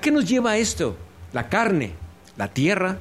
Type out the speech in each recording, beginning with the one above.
qué nos lleva esto? La carne, la tierra,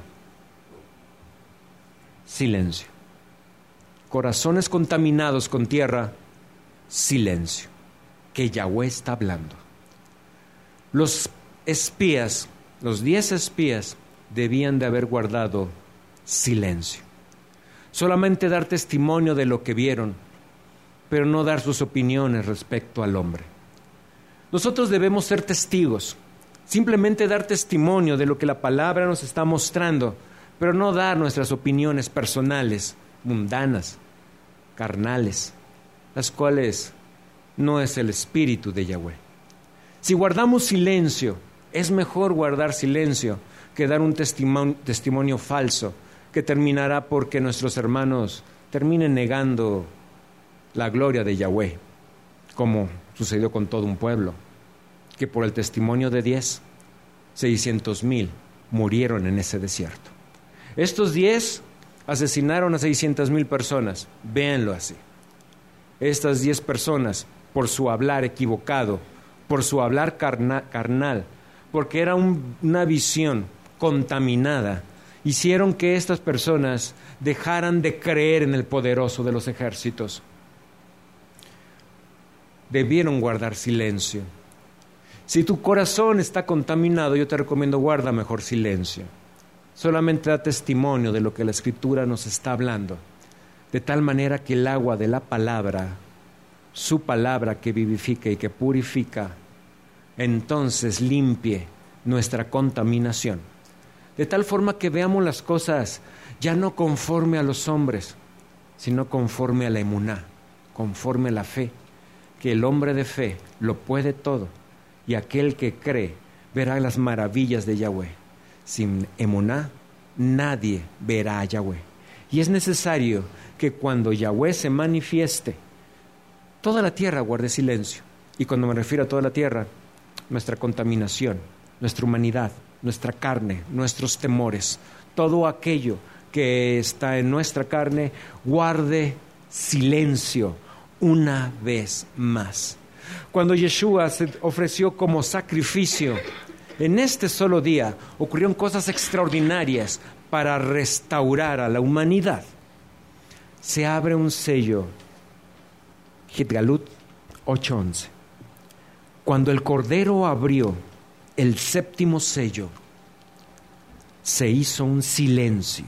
silencio. Corazones contaminados con tierra, silencio. Que Yahweh está hablando. Los espías, los 10 espías, debían de haber guardado silencio. Solamente dar testimonio de lo que vieron, pero no dar sus opiniones respecto al hombre. Nosotros debemos ser testigos, simplemente dar testimonio de lo que la palabra nos está mostrando, pero no dar nuestras opiniones personales, mundanas, carnales, las cuales no es el espíritu de Yahweh. Si guardamos silencio, es mejor guardar silencio que dar un testimonio falso que terminará porque nuestros hermanos terminen negando la gloria de Yahweh, como sucedió con todo un pueblo, que por el testimonio de 10, 600,000 murieron en ese desierto. Estos 10 asesinaron a 600,000 personas, véanlo así. Estas 10 personas, por su hablar equivocado, por su hablar carnal, porque era una visión contaminada, hicieron que estas personas dejaran de creer en el poderoso de los ejércitos. Debieron guardar silencio. Si tu corazón está contaminado, yo te recomiendo guarda mejor silencio. Solamente da testimonio de lo que la Escritura nos está hablando, de tal manera que el agua de la palabra, su palabra que vivifica y que purifica, entonces limpie nuestra contaminación. De tal forma que veamos las cosas ya no conforme a los hombres, sino conforme a la emuná, conforme a la fe, que el hombre de fe lo puede todo, y aquel que cree verá las maravillas de Yahweh. Sin emuná, nadie verá a Yahweh. Y es necesario que cuando Yahweh se manifieste, toda la tierra guarde silencio. Y cuando me refiero a toda la tierra, nuestra contaminación, nuestra humanidad, nuestra carne, nuestros temores, todo aquello que está en nuestra carne, guarde silencio una vez más. Cuando Yeshua se ofreció como sacrificio, en este solo día ocurrieron cosas extraordinarias para restaurar a la humanidad. Se abre un sello, Gitgalut 8:11. Cuando el Cordero abrió el 7º sello, se hizo un silencio.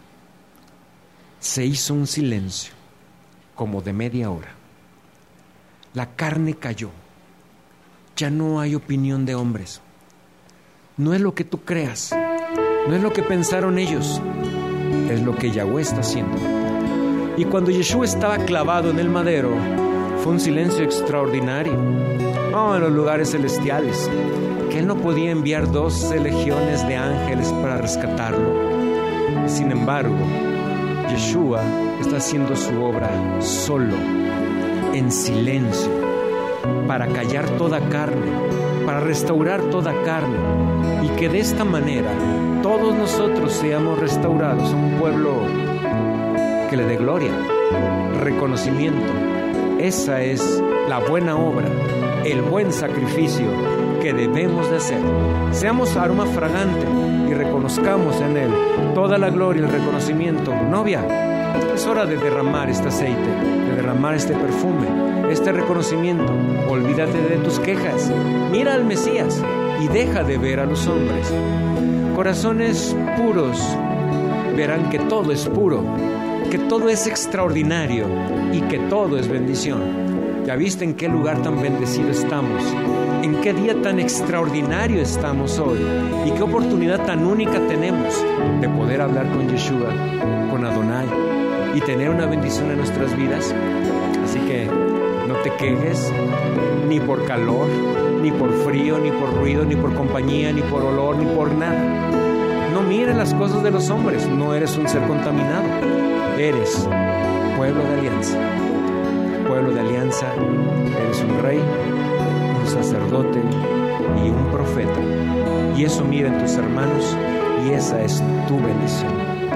Se hizo un silencio como de media hora. La carne cayó. Ya no hay opinión de hombres. No es lo que tú creas, no es lo que pensaron ellos, es lo que Yahweh está haciendo. Y cuando Yeshua estaba clavado en el madero, fue un silencio extraordinario. En los lugares celestiales, que Él no podía enviar 12 legiones de ángeles para rescatarlo. Sin embargo, Yeshua está haciendo su obra solo, en silencio, para callar toda carne, para restaurar toda carne, y que de esta manera todos nosotros seamos restaurados a un pueblo que le dé gloria, reconocimiento. Esa es la buena obra, el buen sacrificio que debemos de hacer. Seamos aroma fragante y reconozcamos en Él toda la gloria y el reconocimiento. Novia, es hora de derramar este aceite, de derramar este perfume, este reconocimiento. Olvídate de tus quejas, mira al Mesías y deja de ver a los hombres. Corazones puros verán que todo es puro, que todo es extraordinario y que todo es bendición. ¿Ya viste en qué lugar tan bendecido estamos? ¿En qué día tan extraordinario estamos hoy? ¿Y qué oportunidad tan única tenemos de poder hablar con Yeshua, con Adonai, y tener una bendición en nuestras vidas? Así que no te quejes, ni por calor, ni por frío, ni por ruido, ni por compañía, ni por olor, ni por nada. No mires las cosas de los hombres. No eres un ser contaminado. Eres pueblo de alianza. Pueblo de alianza. Eres un rey, un sacerdote y un profeta. Y eso mira en tus hermanos, y esa es tu bendición.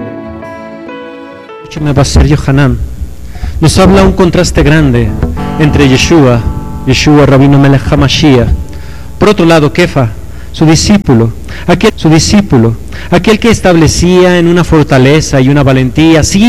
Basar Yohanan nos habla un contraste grande entre Yeshua, Rabino Melech HaMashiach. Por otro lado, Kefa su discípulo, aquel que establecía en una fortaleza y una valentía, sí,